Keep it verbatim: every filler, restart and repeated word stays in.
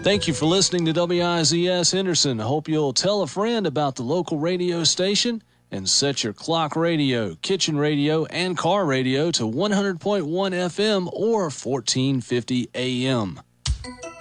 Thank you for listening to W I Z S Henderson. I hope you'll tell a friend about the local radio station and set your clock radio, kitchen radio, and car radio to one hundred point one F M or fourteen fifty A M.